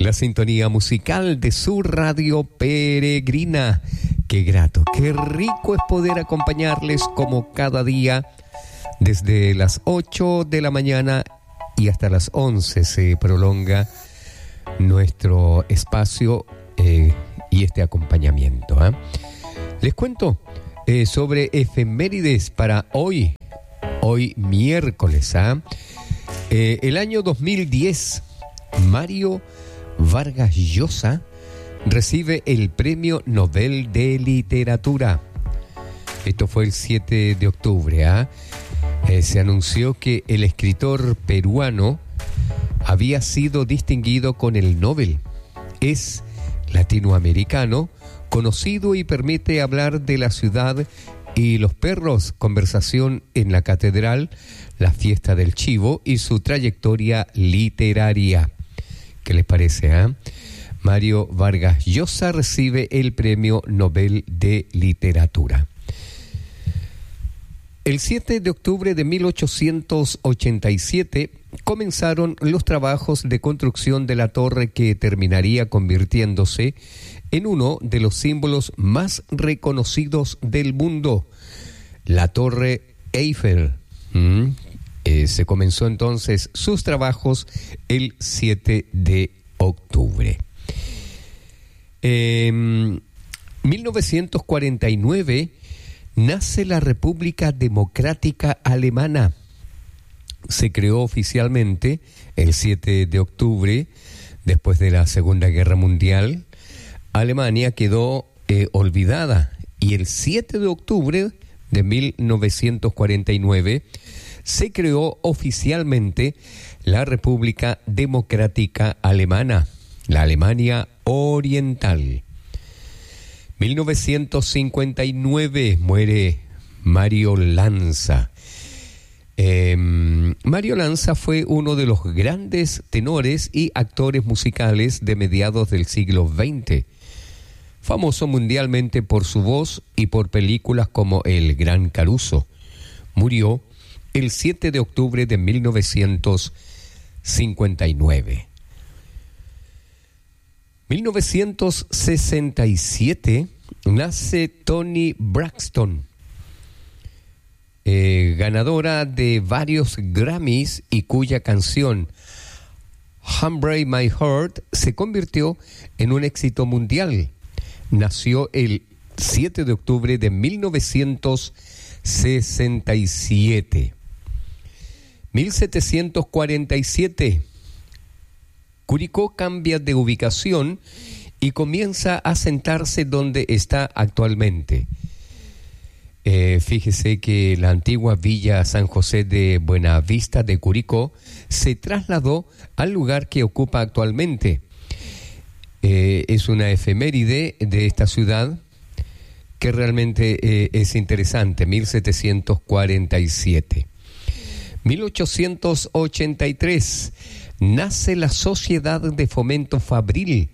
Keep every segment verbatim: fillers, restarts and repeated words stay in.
La sintonía musical de su radio Peregrina. Qué grato, qué rico es poder acompañarles como cada día desde las ocho de la mañana y hasta las once se prolonga nuestro espacio eh, y este acompañamiento. ¿eh? Les cuento eh, sobre efemérides para hoy, hoy miércoles. ¿eh? Eh, el año dos mil diez, Mario Vargas Llosa recibe el Premio Nobel de Literatura. Esto fue el siete de octubre. ¿eh? Eh, se anunció que el escritor peruano había sido distinguido con el Nobel. Es latinoamericano, conocido y permite hablar de la ciudad y los perros, conversación en la catedral, la fiesta del chivo y su trayectoria literaria. ¿Qué les parece? Eh? Mario Vargas Llosa recibe el Premio Nobel de Literatura. El siete de octubre de mil ochocientos ochenta y siete comenzaron los trabajos de construcción de la torre que terminaría convirtiéndose en uno de los símbolos más reconocidos del mundo, la Torre Eiffel. ¿Mm? Eh, se comenzó entonces sus trabajos el siete de octubre. En mil novecientos cuarenta y nueve nace la República Democrática Alemana. Se creó oficialmente el siete de octubre, después de la Segunda Guerra Mundial. Alemania quedó eh, olvidada y el siete de octubre de mil novecientos cuarenta y nueve se creó oficialmente la República Democrática Alemana, la Alemania Oriental. mil novecientos cincuenta y nueve muere Mario Lanza. Eh, Mario Lanza fue uno de los grandes tenores y actores musicales de mediados del siglo veinte. Famoso mundialmente por su voz y por películas como El Gran Caruso. Murió el siete de octubre de mil novecientos cincuenta y nueve. mil novecientos sesenta y siete nace Toni Braxton, eh, ganadora de varios Grammys y cuya canción Unbreak My Heart se convirtió en un éxito mundial. Nació el siete de octubre de mil novecientos sesenta y siete. mil setecientos cuarenta y siete. Curicó cambia de ubicación y comienza a asentarse donde está actualmente. Eh, fíjese que la antigua Villa San José de Buenavista de Curicó se trasladó al lugar que ocupa actualmente. Eh, es una efeméride de esta ciudad que realmente eh, es interesante, mil setecientos cuarenta y siete. mil ochocientos ochenta y tres nace la Sociedad de Fomento Fabril.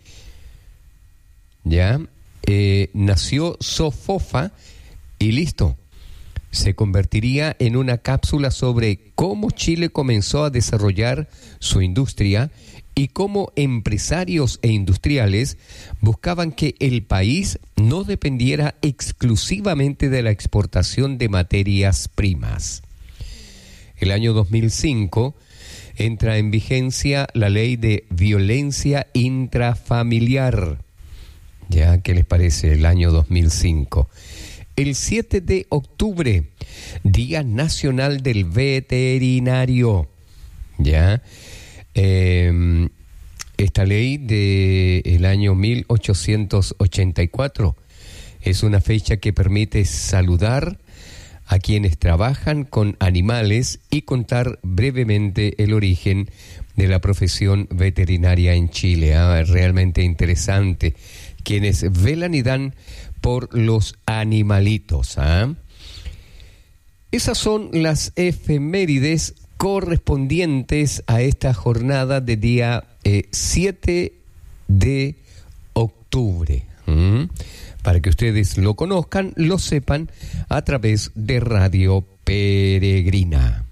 Ya, eh, nació Sofofa y listo. Se convertiría en una cápsula sobre cómo Chile comenzó a desarrollar su industria y cómo empresarios e industriales buscaban que el país no dependiera exclusivamente de la exportación de materias primas. El año dos mil cinco entra en vigencia la ley de violencia intrafamiliar. ¿Ya? ¿Qué les parece? El año dos mil cinco. El siete de octubre, Día Nacional del Veterinario. ¿Ya? Eh, esta ley del año mil ochocientos ochenta y cuatro es una fecha que permite saludar a quienes trabajan con animales y contar brevemente el origen de la profesión veterinaria en Chile. Ah, realmente interesante. Quienes velan y dan por los animalitos. ¿ah? Esas son las efemérides correspondientes a esta jornada de día eh, siete de octubre. ¿Mm? Para que ustedes lo conozcan, lo sepan a través de Radio Peregrina.